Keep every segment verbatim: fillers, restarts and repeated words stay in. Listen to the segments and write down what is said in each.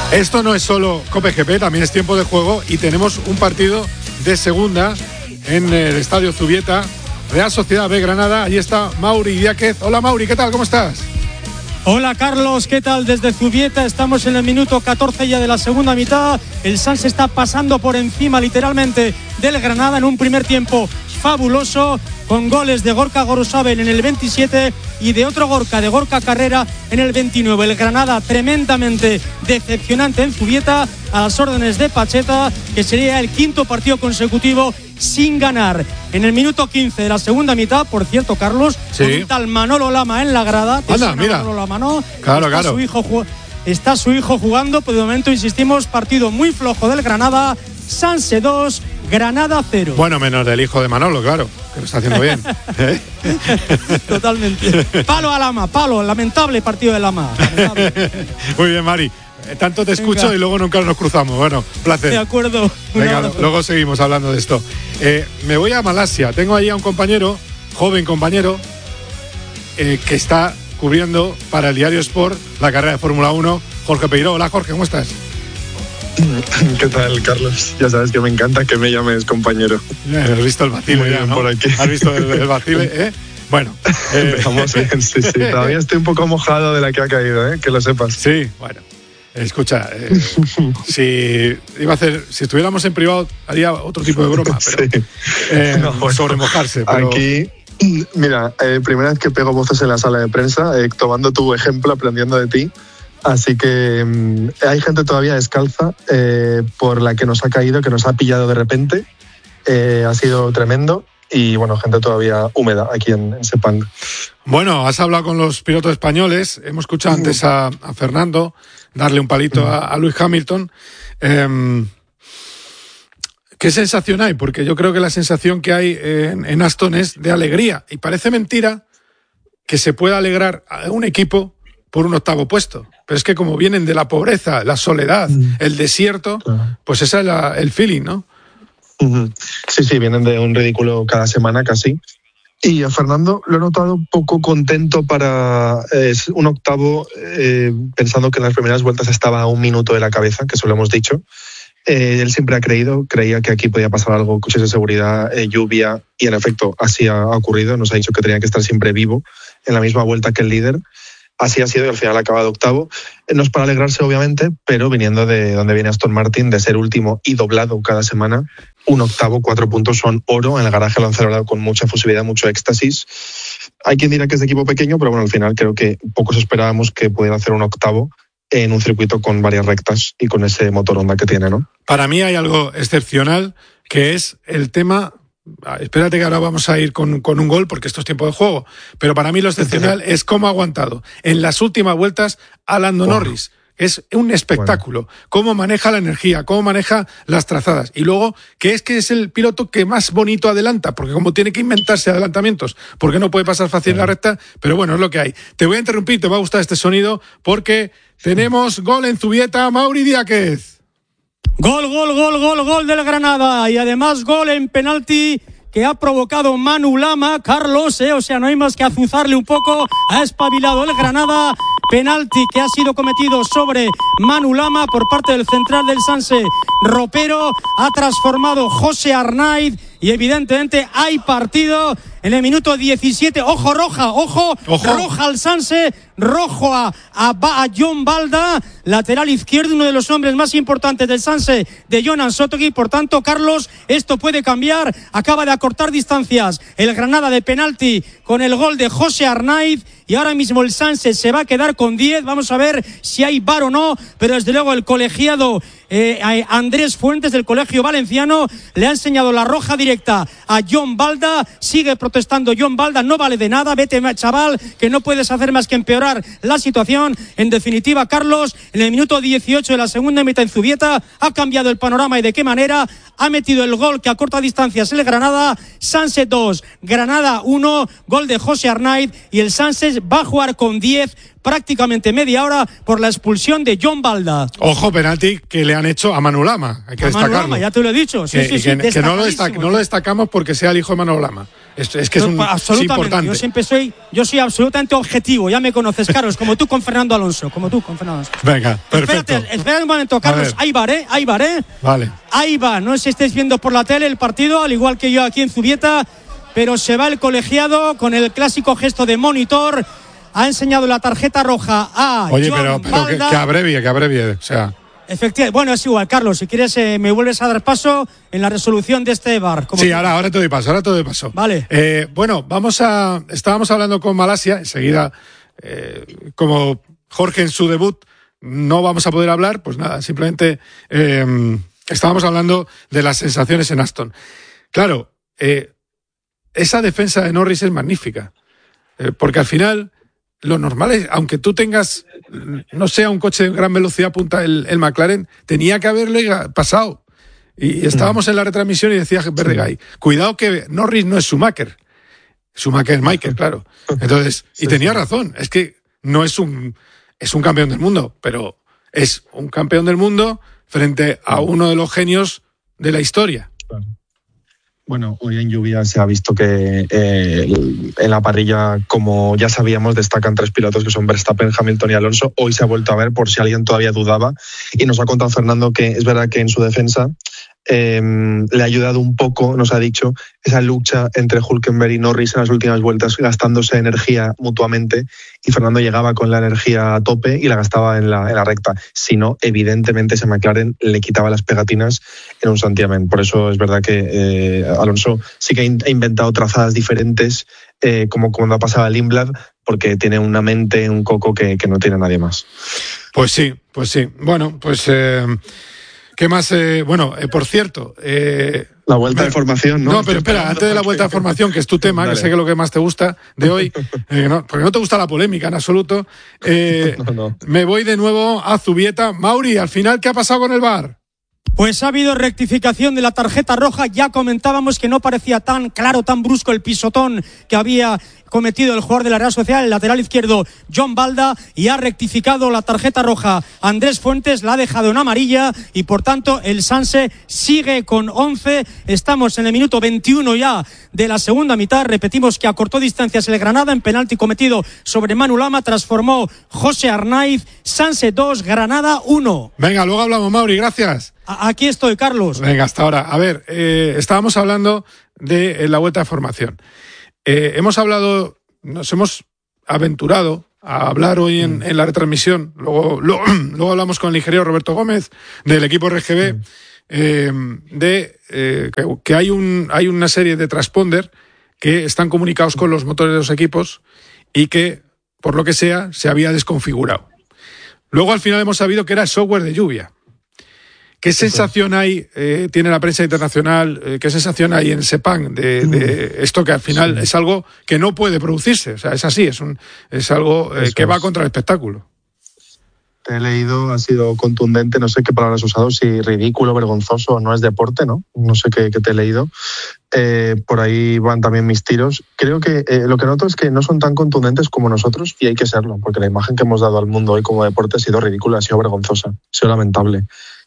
Esto no es solo Cope G P, también es tiempo de juego y tenemos un partido de segunda en el Estadio Zubieta, Real Sociedad B Granada. Ahí está Mauri Diáquez. Hola Mauri, ¿qué tal? ¿Cómo estás? Hola Carlos, ¿qué tal? Desde Zubieta estamos en el minuto catorce ya de la segunda mitad. El Sanse está pasando por encima literalmente del Granada en un primer tiempo fabuloso, con goles de Gorka Gorosabel en el veintisiete y de otro Gorka, de Gorka Carrera, en el veintinueve. El Granada tremendamente decepcionante en Zubieta, a las órdenes de Pacheta, que sería el quinto partido consecutivo sin ganar. En el minuto quince de la segunda mitad, por cierto, Carlos, sí, con un tal Manolo Lama en la grada. Anda, mira. Manolo Lama, ¿no? Claro, está claro. Su hijo, está su hijo jugando, pero de momento, insistimos, partido muy flojo del Granada. Sanse dos, Granada cero. Bueno, menos del hijo de Manolo, claro, que lo está haciendo bien. ¿Eh? Totalmente. Palo a Lama, palo, lamentable partido de Lama. Lamentable. Muy bien, Mari. Tanto te escucho. Venga. Y luego nunca nos cruzamos. Bueno, placer. De acuerdo. Venga, lo, luego seguimos hablando de esto. Eh, me voy a Malasia. Tengo ahí a un compañero, joven compañero, eh, que está cubriendo para el Diario Sport la carrera de Fórmula uno, Jorge Peiró. Hola, Jorge, ¿cómo estás? ¿Qué tal, Carlos? Ya sabes que me encanta que me llames compañero. Has visto el vacile ya, ¿no? Por aquí. Has visto el, el vacile, ¿eh? Bueno. Eh, Vamos bien, sí, sí. Todavía estoy un poco mojado de la que ha caído, ¿eh? Que lo sepas. Sí, bueno. Escucha, eh, si iba a hacer, si estuviéramos en privado haría otro tipo de broma, pero sí. eh, no, bueno, sobre mojarse. Pero... Aquí, mira, eh, primera vez que pego voces en la sala de prensa, eh, tomando tu ejemplo, aprendiendo de ti. Así que um, hay gente todavía descalza eh, por la que nos ha caído, que nos ha pillado de repente. Eh, ha sido tremendo. Y bueno, gente todavía húmeda aquí en, en Sepang. Bueno, has hablado con los pilotos españoles. Hemos escuchado uh. antes a, a Fernando darle un palito uh. a, a Lewis Hamilton. Eh, ¿Qué sensación hay? Porque yo creo que la sensación que hay en, en Aston es de alegría. Y parece mentira que se pueda alegrar a un equipo por un octavo puesto. Pero es que como vienen de la pobreza, la soledad, uh. el desierto, uh. pues ese es la, el feeling, ¿no? Uh-huh. Sí, sí, vienen de un ridículo cada semana casi. Y a Fernando lo he notado un poco contento para eh, un octavo, eh, pensando que en las primeras vueltas estaba a un minuto de la cabeza, que eso lo hemos dicho. Eh, él siempre ha creído, creía que aquí podía pasar algo, coches de seguridad, eh, lluvia, y en efecto así ha ocurrido. Nos ha dicho que tenía que estar siempre vivo en la misma vuelta que el líder. Así ha sido y al final ha acabado octavo. No es para alegrarse, obviamente, pero viniendo de donde viene Aston Martin, de ser último y doblado cada semana, un octavo, cuatro puntos son oro. En el garaje lo han celebrado con mucha fusividad, mucho éxtasis. Hay quien dirá que es de equipo pequeño, pero bueno, al final creo que pocos esperábamos que pudiera hacer un octavo en un circuito con varias rectas y con ese motor Honda que tiene, ¿no? Para mí hay algo excepcional, que es el tema... Espérate que ahora vamos a ir con, con un gol porque esto es tiempo de juego, pero para mí lo excepcional es cómo ha aguantado en las últimas vueltas a Lando wow. Norris. Es un espectáculo, bueno. Cómo maneja la energía, cómo maneja las trazadas, y luego que es que es el piloto que más bonito adelanta, porque como tiene que inventarse adelantamientos, porque no puede pasar fácil en la recta, pero bueno, es lo que hay. Te voy a interrumpir, te va a gustar este sonido porque tenemos gol en Zubieta. Mauri Diáquez. Gol, gol, gol, gol, gol del Granada, y además gol en penalti que ha provocado Manu Lama, Carlos, eh, o sea, no hay más que azuzarle un poco, ha espabilado el Granada, penalti que ha sido cometido sobre Manu Lama por parte del central del Sanse, Ropero, ha transformado José Arnaiz, y evidentemente hay partido en el minuto diecisiete, ojo roja, ojo, ojo. roja al Sanse, rojo a, a, a John Balda, lateral izquierdo, uno de los hombres más importantes del Sanse, de Jonan Sotogi. Por tanto, Carlos, esto puede cambiar, acaba de acortar distancias el Granada de penalti con el gol de José Arnaiz, y ahora mismo el Sanse se va a quedar con diez, vamos a ver si hay V A R o no, pero desde luego el colegiado eh, Andrés Fuentes del Colegio Valenciano le ha enseñado la roja directa a John Balda, sigue protestando John Balda, no vale de nada, vete chaval, que no puedes hacer más que empeorar la situación. En definitiva, Carlos, en el minuto dieciocho de la segunda mitad en Zubieta ha cambiado el panorama, y de qué manera. Ha metido el gol que a corta distancias el Granada, Sanse dos, Granada uno, gol de José Arnaiz, y el Sanse va a jugar con diez prácticamente media hora por la expulsión de John Balda. Ojo, penalti que le han hecho a Manu Lama, hay que a destacarlo. Manu Lama, ya te lo he dicho. Sí, que, sí, sí, que, que, no, lo destac- no lo destacamos porque sea el hijo de Manu Lama. Es, es que es, un, absolutamente, es importante. Yo siempre soy, yo soy absolutamente objetivo, ya me conoces, Carlos, como tú con Fernando Alonso, como tú con Fernando Alonso. Venga, perfecto. Espérate, espérate un momento, Carlos, ahí va, ¿eh? Ahí va, ¿eh? Vale. Ahí va, no sé si estáis viendo por la tele el partido, al igual que yo aquí en Zubieta, pero se va el colegiado con el clásico gesto de monitor, ha enseñado la tarjeta roja a Oye, John pero, pero que, que abrevie, que abrevie, o sea... Efectivamente, bueno, es igual, Carlos, si quieres eh, me vuelves a dar paso en la resolución de este V A R. Sí, ahora, ahora te doy paso, ahora te doy paso. Vale. Eh, bueno, vamos a... Estábamos hablando con Malasia, enseguida, eh, como Jorge en su debut, no vamos a poder hablar, pues nada, simplemente eh, estábamos hablando de las sensaciones en Aston. Claro, eh, esa defensa de Norris es magnífica, eh, porque al final... Lo normal es, aunque tú tengas, no sea un coche de gran velocidad punta, el, el McLaren, tenía que haberle pasado. Y estábamos en la retransmisión y decía Verdegay, cuidado que Norris no es Schumacher. Schumacher es Michael, claro. Entonces, y tenía razón, es que no es un, es un campeón del mundo, pero es un campeón del mundo frente a uno de los genios de la historia. Bueno, hoy en lluvia se ha visto que eh, en la parrilla, como ya sabíamos, destacan tres pilotos que son Verstappen, Hamilton y Alonso. Hoy se ha vuelto a ver por si alguien todavía dudaba y nos ha contado Fernando que es verdad que en su defensa eh, le ha ayudado un poco, nos ha dicho, esa lucha entre Hülkenberg y Norris en las últimas vueltas, gastándose energía mutuamente, y Fernando llegaba con la energía a tope y la gastaba en la, en la recta. Si no, evidentemente ese McLaren le quitaba las pegatinas en un santiamén. Por eso es verdad que eh, Alonso sí que ha inventado trazadas diferentes, eh, como cuando ha pasado a Lindblad, porque tiene una mente, un coco que, que no tiene nadie más. Pues sí, pues sí. Bueno, pues... Eh... ¿Qué más? Eh, bueno, eh, por cierto... Eh, la vuelta de formación, ¿no? No, pero espera, antes de la vuelta de formación, que es tu tema, que sé que es lo que más te gusta de hoy, eh, no, porque no te gusta la polémica en absoluto, eh, no, no. me voy de nuevo a Zubieta. Mauri, al final, ¿qué ha pasado con el V A R? Pues ha habido rectificación de la tarjeta roja. Ya comentábamos que no parecía tan claro, tan brusco el pisotón que había cometido el jugador de la Real Sociedad, el lateral izquierdo John Balda, y ha rectificado la tarjeta roja Andrés Fuentes, la ha dejado en amarilla y por tanto el Sanse sigue con once. Estamos en el minuto veintiuno ya de la segunda mitad. Repetimos que acortó distancias el Granada en penalti cometido sobre Manu Lama, transformó José Arnaiz. Sanse dos, Granada uno. Venga, luego hablamos, Mauri, gracias. Aquí estoy, Carlos. Venga, hasta ahora. A ver, eh, estábamos hablando de eh, la vuelta de formación. Eh, hemos hablado, nos hemos aventurado a hablar hoy en, en la retransmisión, luego, luego, luego hablamos con el ingeniero Roberto Gómez del equipo R G B, eh, de eh, que, que hay, un, hay una serie de transponder que están comunicados con los motores de los equipos y que, por lo que sea, se había desconfigurado. Luego al final hemos sabido que era software de lluvia. ¿Qué sensación hay, eh, tiene la prensa internacional, eh, qué sensación hay en Sepang de, de esto que al final sí. es algo que no puede producirse? O sea, es así, es, un, es algo eh, que es. va contra el espectáculo. Te he leído, ha sido contundente, no sé qué palabras has usado, si ridículo, vergonzoso, no es deporte, ¿no? No sé qué, qué te he leído. Eh, por ahí van también mis tiros. Creo que eh, lo que noto es que no son tan contundentes como nosotros y hay que serlo, porque la imagen que hemos dado al mundo hoy como deporte ha sido ridícula, ha sido vergonzosa, ha sido lamentable.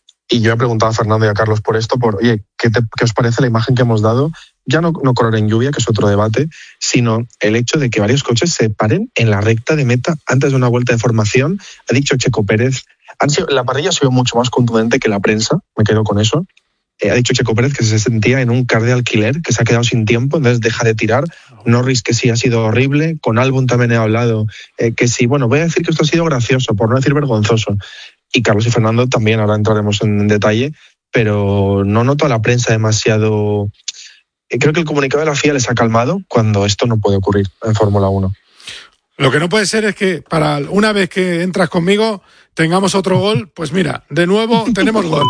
Y yo he preguntado a Fernando y a Carlos por esto, por, oye, ¿qué, te, qué os parece la imagen que hemos dado? Ya no, no correr en lluvia, que es otro debate, sino el hecho de que varios coches se paren en la recta de meta antes de una vuelta de formación. Ha dicho Checo Pérez, han sido, la parrilla ha sido mucho más contundente que la prensa, me quedo con eso. Eh, ha dicho Checo Pérez que se sentía en un car de alquiler, que se ha quedado sin tiempo, entonces deja de tirar. Norris, que sí ha sido horrible. Con Albon también he hablado, eh, que sí, bueno, voy a decir que esto ha sido gracioso, por no decir vergonzoso. Y Carlos y Fernando también, ahora entraremos en detalle, pero no noto a la prensa demasiado... Creo que el comunicado de la F I A les ha calmado cuando esto no puede ocurrir en Fórmula uno. Lo que no puede ser es que para una vez que entras conmigo tengamos otro gol. Pues mira, de nuevo tenemos gol.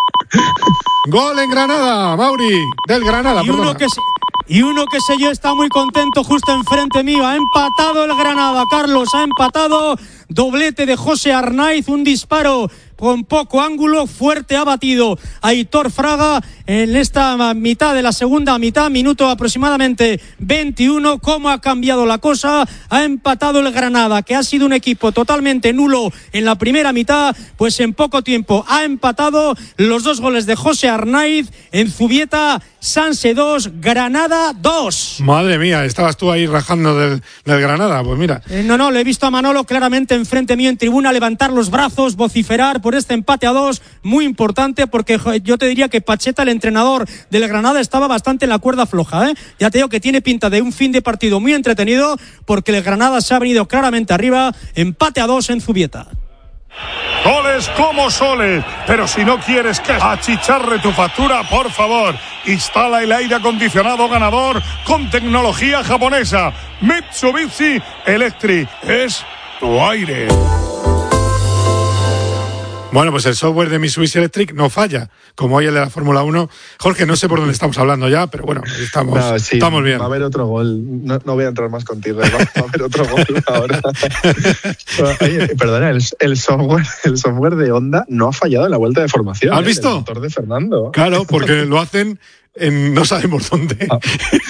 Gol en Granada, Mauri, del Granada. Y uno, que se, y uno que sé yo está muy contento justo enfrente mío. Ha empatado el Granada, Carlos, ha empatado. Doblete de José Arnaiz, un disparo con poco ángulo, fuerte, ha batido a Aitor Fraga en esta mitad de la segunda mitad, minuto aproximadamente veintiuno. Cómo ha cambiado la cosa, ha empatado el Granada, que ha sido un equipo totalmente nulo en la primera mitad, pues en poco tiempo ha empatado. Los dos goles de José Arnaiz en Zubieta. Sanse dos, Granada dos. Madre mía, estabas tú ahí rajando del, del Granada, pues mira. Eh, no, no, le he visto a Manolo claramente enfrente mío en tribuna levantar los brazos, vociferar por este empate a dos, muy importante, porque yo te diría que Pacheta, el entrenador del Granada, estaba bastante en la cuerda floja, ¿eh? Ya te digo que tiene pinta de un fin de partido muy entretenido, porque el Granada se ha venido claramente arriba, empate a dos en Zubieta. Goles como soles, pero si no quieres que achicharre tu factura, por favor, instala el aire acondicionado ganador con tecnología japonesa. Mitsubishi Electric es tu aire. Bueno, pues el software de Mitsubishi Electric no falla, como hoy el de la Fórmula uno. Jorge, no sé por dónde estamos hablando ya, pero bueno, estamos, no, sí, estamos bien. Va a haber otro gol. No, no voy a entrar más contigo. Va, va a haber otro gol ahora. Oye, perdona, el, el, software, el software de Honda no ha fallado en la vuelta de formación. ¿Has visto? El motor de Fernando. Claro, porque lo hacen en no sabemos dónde. Ah,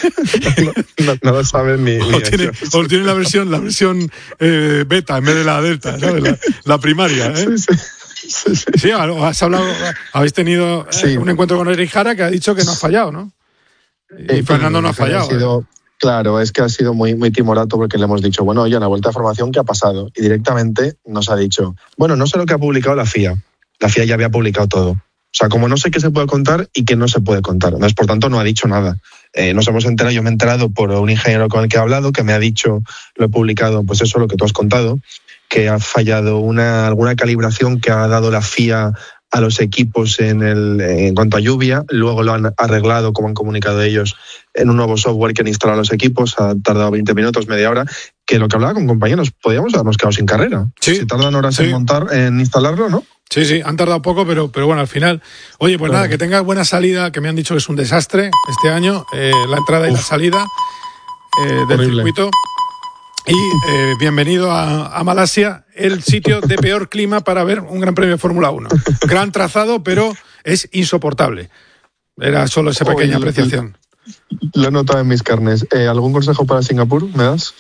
no, no, no lo saben ni. O, ni tiene, o tiene la versión, la versión eh, beta en vez de la delta, ¿sabes? La, la primaria, ¿eh? Sí, sí. Sí, sí. Sí, has hablado, habéis tenido eh, sí. un encuentro con Eric Jara que ha dicho que no ha fallado, ¿no? Y eh, Fernando no ha fallado. Ha sido, eh. Claro, es que ha sido muy, muy timorato porque le hemos dicho, bueno, oye, en la vuelta de formación, ¿qué ha pasado? Y directamente nos ha dicho, bueno, no sé lo que ha publicado la F I A. La F I A ya había publicado todo. O sea, como no sé qué se puede contar y qué no se puede contar. Entonces, por tanto, no ha dicho nada. Eh, nos hemos enterado, yo me he enterado por un ingeniero con el que he hablado, que me ha dicho, lo he publicado, pues eso, lo que tú has contado, que ha fallado una alguna calibración que ha dado la F I A a los equipos en, el, en cuanto a lluvia. Luego lo han arreglado, como han comunicado ellos, en un nuevo software que han instalado los equipos. Ha tardado veinte minutos, media hora. Que lo que hablaba con compañeros, podríamos habernos quedado sin carrera. Sí, si tardan horas sí. en montar, en instalarlo, ¿no? Sí, sí, han tardado poco, pero, pero bueno, al final. Oye, pues claro. Nada, que tengas buena salida, que me han dicho que es un desastre este año, eh, la entrada y Uf. la salida eh, del Horrible. circuito. Y eh, bienvenido a, a Malasia, el sitio de peor clima para ver un Gran Premio de Fórmula uno. Gran trazado, pero es insoportable. Era solo esa pequeña oh, apreciación. Lo he notado en mis carnes. Eh, ¿Algún consejo para Singapur me das?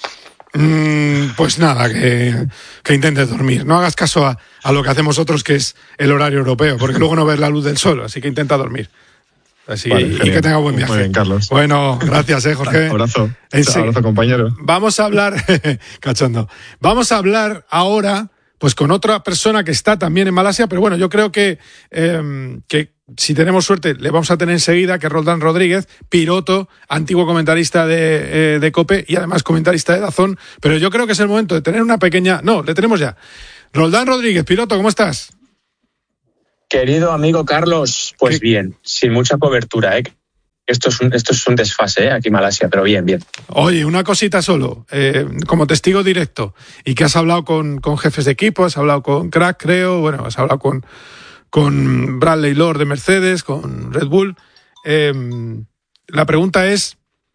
Mm, pues nada, que, que intentes dormir. No hagas caso a, a lo que hacemos otros, que es el horario europeo, porque luego no ves la luz del sol, así que intenta dormir. Así, vale, y genial. Que tenga buen viaje. Muy bien, Carlos. Bueno, gracias, eh, Jorge. Abrazo. En sí. Abrazo, compañero. Vamos a hablar, cachondo. Vamos a hablar ahora, pues con otra persona que está también en Malasia, pero bueno, yo creo que, eh, que si tenemos suerte le vamos a tener enseguida, que es Roldán Rodríguez, piloto, antiguo comentarista de, eh, de COPE y además comentarista de DAZN, pero yo creo que es el momento de tener una pequeña... No, le tenemos ya. Roldán Rodríguez, piloto, ¿cómo estás? Querido amigo Carlos, pues ¿Qué? Bien, sin mucha cobertura, ¿eh? Esto es un, esto es un desfase, ¿eh? Aquí en Malasia, pero bien, bien. Oye, una cosita solo, eh, como testigo directo, y que has hablado con, con jefes de equipo, has hablado con Crack, creo, bueno, has hablado con, con Bradley Lord de Mercedes, con Red Bull. Eh, la pregunta es,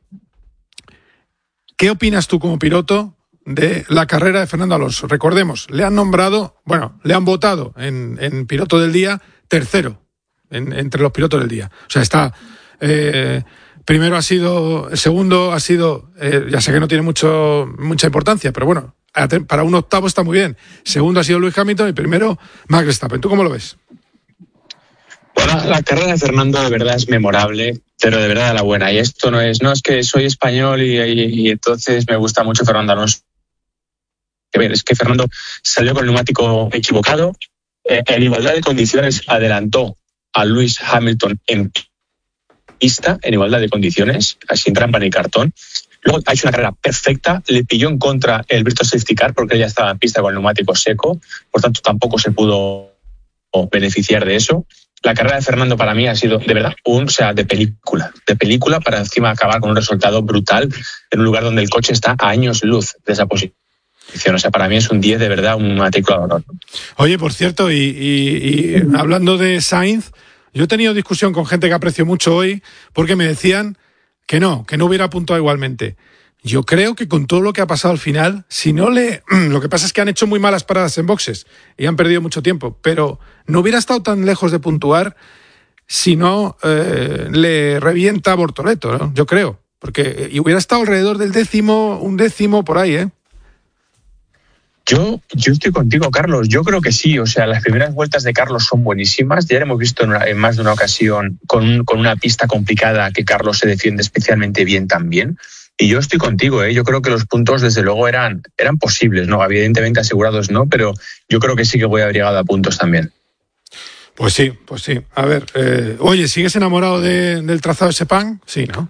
¿qué opinas tú como piloto de la carrera de Fernando Alonso? Recordemos, le han nombrado, bueno, le han votado en, en piloto del día tercero, en, entre los pilotos del día. O sea, está, eh, primero ha sido, el segundo ha sido, eh, ya sé que no tiene mucho mucha importancia, pero bueno, para un octavo está muy bien. Segundo ha sido Lewis Hamilton y primero Max Verstappen. ¿Tú cómo lo ves? Bueno, la carrera de Fernando de verdad es memorable, pero de verdad la buena. Y esto no es, no es que soy español y, y, y entonces me gusta mucho Fernando Alonso. Que ver, es que Fernando salió con el neumático equivocado, eh, en igualdad de condiciones adelantó a Lewis Hamilton en pista, en igualdad de condiciones, sin trampa ni cartón. Luego ha hecho una carrera perfecta, le pilló en contra el Virtual Safety Car porque ella estaba en pista con el neumático seco, por tanto tampoco se pudo beneficiar de eso. La carrera de Fernando para mí ha sido de verdad un, o sea, de película, de película para encima acabar con un resultado brutal en un lugar donde el coche está a años luz de esa posición. O sea, para mí es un diez de verdad, una matrícula de honor. Oye, por cierto, y, y, y hablando de Sainz, yo he tenido discusión con gente que aprecio mucho hoy porque me decían que no, que no hubiera puntuado igualmente. yo creo que con todo lo que ha pasado al final, si no le... Lo que pasa es que han hecho muy malas paradas en boxes y han perdido mucho tiempo, pero no hubiera estado tan lejos de puntuar si no eh, le revienta a Bortoleto, ¿no? Yo creo, porque y hubiera estado alrededor del décimo, un décimo por ahí, ¿eh? Yo, yo estoy contigo, Carlos. Yo creo que sí. O sea, las primeras vueltas de Carlos son buenísimas. Ya lo hemos visto en, una, en más de una ocasión con, un, con una pista complicada que Carlos se defiende especialmente bien también. Y yo estoy contigo, ¿eh? Yo creo que los puntos, desde luego, eran, eran posibles, ¿no? Evidentemente asegurados no, pero yo creo que sí que voy a haber llegado a puntos también. Pues sí, pues sí. A ver, eh, oye, ¿sigues enamorado de, del trazado de Sepang? Sí, ¿no?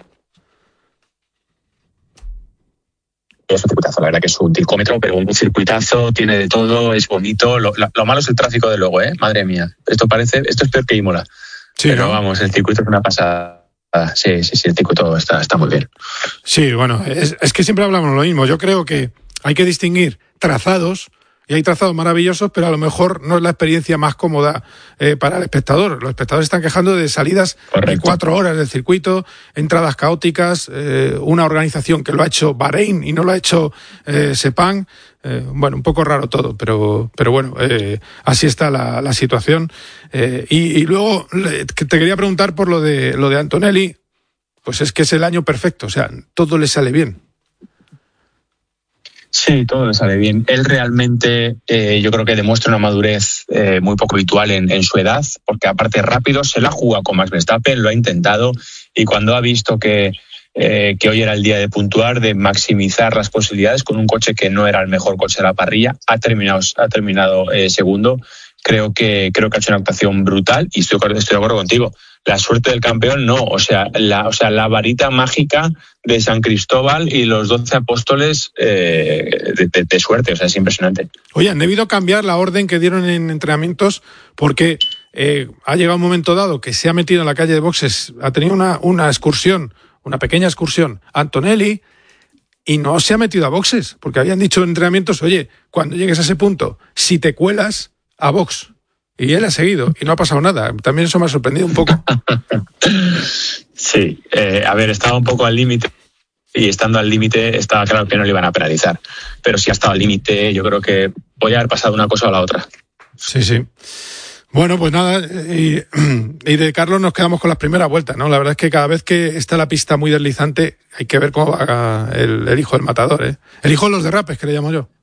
Es un circuitazo, la verdad que es un ticómetro, pero un circuitazo, tiene de todo, es bonito. Lo, lo, lo malo es el tráfico de luego, ¿eh? Madre mía. Esto parece, esto es peor que Imola. Sí, pero ¿no? Vamos, el circuito es una pasada. Sí, sí, sí, el circuito está, está muy bien. Sí, bueno, es, es que siempre hablamos lo mismo. Yo creo que hay que distinguir trazados, y hay trazados maravillosos, pero a lo mejor no es la experiencia más cómoda eh, para el espectador. Los espectadores están quejando de salidas Correcto. de cuatro horas del circuito, entradas caóticas, eh, una organización que lo ha hecho Bahrein y no lo ha hecho eh, Sepang. Eh, bueno, un poco raro todo, pero, pero bueno, eh, así está la, la situación. Eh, y, y luego te quería preguntar por lo de, lo de Antonelli. Pues es que es el año perfecto, o sea, todo le sale bien. Sí, todo le sale bien. Él realmente eh, yo creo que demuestra una madurez eh, muy poco habitual en, en su edad, porque aparte rápido se la juega con Max Verstappen, lo ha intentado, y cuando ha visto que, eh, que hoy era el día de puntuar, de maximizar las posibilidades con un coche que no era el mejor coche de la parrilla, ha terminado, ha terminado eh, segundo. Creo que, creo que ha hecho una actuación brutal y estoy, estoy de acuerdo contigo. La suerte del campeón no, o sea, la, o sea, la varita mágica de San Cristóbal y los doce apóstoles eh, de, de, de suerte, o sea, es impresionante. Oye, han debido cambiar la orden que dieron en entrenamientos porque eh, ha llegado un momento dado que se ha metido en la calle de boxes, ha tenido una, una excursión, una pequeña excursión, Antonelli, y no se ha metido a boxes, porque habían dicho en entrenamientos, oye, cuando llegues a ese punto, si te cuelas, a box. Y él ha seguido y no ha pasado nada. También eso me ha sorprendido un poco. Sí, eh, a ver, estaba un poco al límite y estando al límite estaba claro que no le iban a penalizar. Pero si ha estado al límite, yo creo que podía haber pasado una cosa o la otra. Sí, sí. Bueno, pues nada, y, y de Carlos nos quedamos con las primeras vueltas, ¿no? La verdad es que cada vez que está la pista muy deslizante hay que ver cómo va el, el hijo del matador, ¿eh? El hijo de los derrapes, que le llamo yo.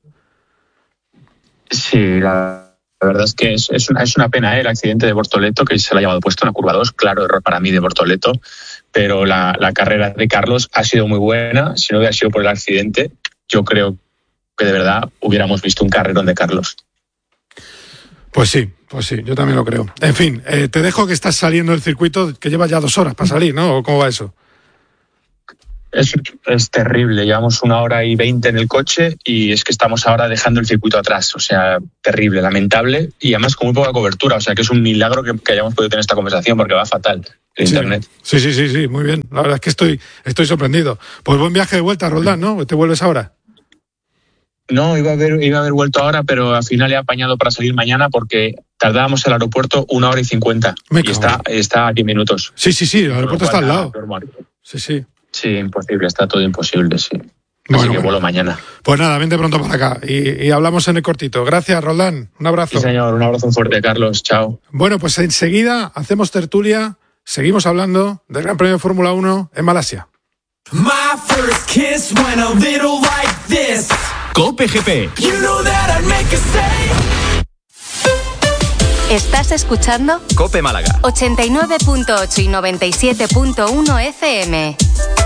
Sí, la... La verdad es que es, es, una, es una pena, ¿eh? El accidente de Bortoleto, que se le ha llevado puesto en la curva dos, claro, error para mí de Bortoleto, pero la, la carrera de Carlos ha sido muy buena. Si no hubiera sido por el accidente, yo creo que de verdad hubiéramos visto un carrerón de Carlos. Pues sí, pues sí, yo también lo creo. En fin, eh, te dejo que estás saliendo del circuito, que llevas ya dos horas para salir, ¿no? ¿Cómo va eso? Es, es terrible, llevamos una hora y veinte en el coche y es que estamos ahora dejando el circuito atrás, o sea, terrible, lamentable y además con muy poca cobertura, o sea que es un milagro que, que hayamos podido tener esta conversación porque va fatal el sí, internet. Sí, sí, sí, sí, muy bien, la verdad es que estoy, estoy sorprendido. Pues buen viaje de vuelta, Roldán, ¿no? ¿Te vuelves ahora? No, iba a haber, iba a haber vuelto ahora, pero al final he apañado para salir mañana porque tardábamos en el aeropuerto una hora y cincuenta y está, está a diez minutos. Sí, sí, sí, el aeropuerto está al lado. Sí, sí. Sí, imposible, está todo imposible, sí. Así bueno, que vuelo mañana. Pues nada, vente pronto para acá y, y hablamos en el cortito. Gracias, Roldán. Un abrazo. Sí, señor, un abrazo fuerte, Carlos. Chao. Bueno, pues enseguida hacemos tertulia, seguimos hablando del Gran Premio de Fórmula uno en Malasia. My first kiss went a little like this. Cope G P. You know that I'd make a save. ¿Estás escuchando? Cope Málaga. ochenta y nueve punto ocho y noventa y siete punto uno F M.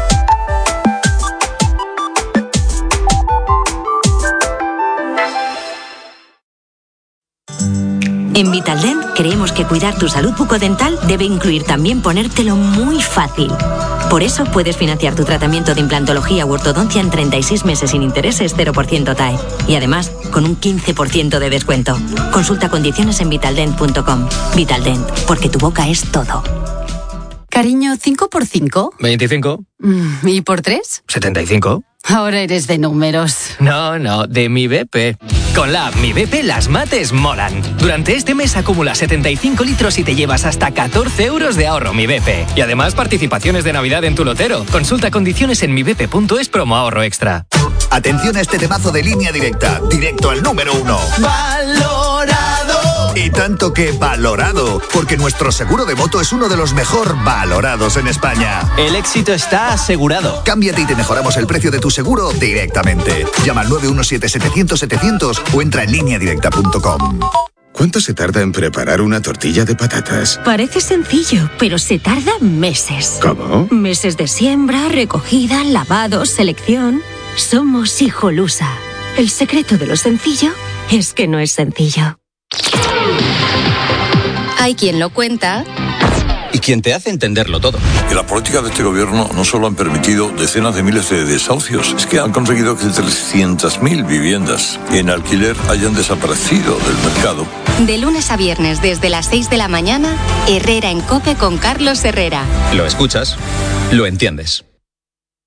En Vitaldent creemos que cuidar tu salud bucodental debe incluir también ponértelo muy fácil. Por eso puedes financiar tu tratamiento de implantología u ortodoncia en treinta y seis meses sin intereses, cero por ciento T A E. Y además, con un quince por ciento de descuento. Consulta condiciones en vitaldent punto com. Vitaldent, porque tu boca es todo. Cariño, ¿cinco por cinco? veinticinco. ¿Y por tres? setenta y cinco. Ahora eres de números. No, no, de mi B P. Con la app Mi B P las mates molan. Durante este mes acumula setenta y cinco litros y te llevas hasta catorce euros de ahorro Mi B P. Y además participaciones de Navidad en tu lotero. Consulta condiciones en mibp punto es promo ahorro extra. Atención a este temazo de Línea Directa, directo al número uno. ¡Valorado! Y tanto que valorado, porque nuestro seguro de moto es uno de los mejor valorados en España. El éxito está asegurado. Cámbiate y te mejoramos el precio de tu seguro directamente. Llama al nueve uno siete setecientos setecientos o entra en línea directa punto com. ¿Cuánto se tarda en preparar una tortilla de patatas? Parece sencillo, pero se tarda meses. ¿Cómo? Meses de siembra, recogida, lavado, selección. Somos Hijolusa. El secreto de lo sencillo es que no es sencillo. Hay quien lo cuenta Y quien te hace entenderlo todo. Y la política de este gobierno no solo han permitido decenas de miles de desahucios, es que han conseguido que trescientas mil viviendas en alquiler hayan desaparecido del mercado. De lunes a viernes desde las seis de la mañana, Herrera en COPE con Carlos Herrera. Lo escuchas, lo entiendes.